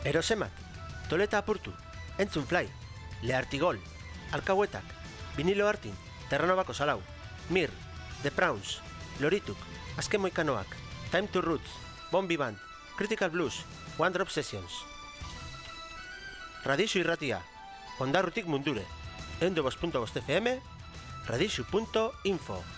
Erosemat, Toleta apurtu, Entzun Fly, Leartigol, Alkauetak, Vinilo Artin, Terranobako Salau, Mir, The Prawns, Lorituk, Azken Moikanoak, Time to Roots, Bombi Band, Critical Blues, One Drop Sessions. Radixu irratia, Ondarrutik mundure, 102.5 FM, radixu.info.